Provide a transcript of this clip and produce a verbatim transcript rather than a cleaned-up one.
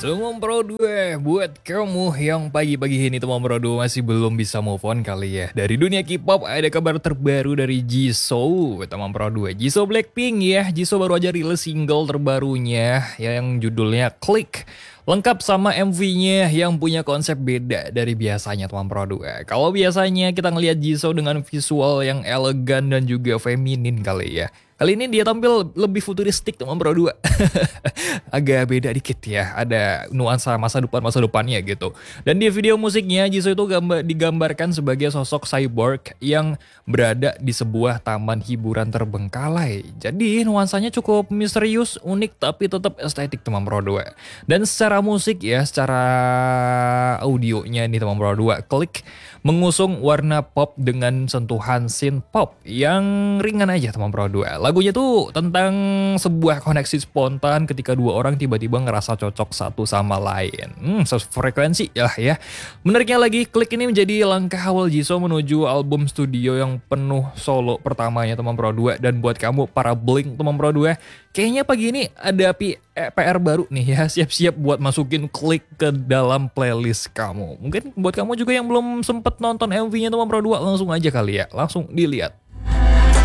Teman Pro dua, buat kamu yang pagi-pagi ini Teman Pro dua masih belum bisa move on kali ya. Dari dunia K-pop ada kabar terbaru dari Jisoo, Teman Pro dua. Jisoo Blackpink ya, Jisoo baru aja rilis single terbarunya yang judulnya Click. Lengkap sama M V-nya yang punya konsep beda dari biasanya Teman Pro dua. Kalau biasanya kita ngelihat Jisoo dengan visual yang elegan dan juga feminin kali ya. Kali ini dia tampil lebih futuristik Teman Pro dua. Agak beda dikit ya, ada nuansa masa depan masa depannya gitu. Dan di video musiknya Jisoo itu gambar, digambarkan sebagai sosok cyborg yang berada di sebuah taman hiburan terbengkalai. Jadi nuansanya cukup misterius, unik tapi tetap estetik Teman Pro dua. Dan secara musik ya, secara audionya nih Teman Pro dua, Click mengusung warna pop dengan sentuhan synth pop yang ringan aja Teman Pro dua. Lagunya tuh tentang sebuah koneksi spontan ketika dua orang tiba-tiba ngerasa cocok satu sama lain. Hmm, frekuensi lah ya. Menariknya lagi, Click ini menjadi langkah awal Jisoo menuju album studio yang penuh solo pertamanya Teman Pro dua. Dan buat kamu para Blink Teman Pro dua, kayaknya pagi ini ada P R baru nih ya. Siap-siap buat masukin Click ke dalam playlist kamu. Mungkin buat kamu juga yang belum sempet nonton M V-nya Teman Pro dua, langsung aja kali ya. Langsung dilihat.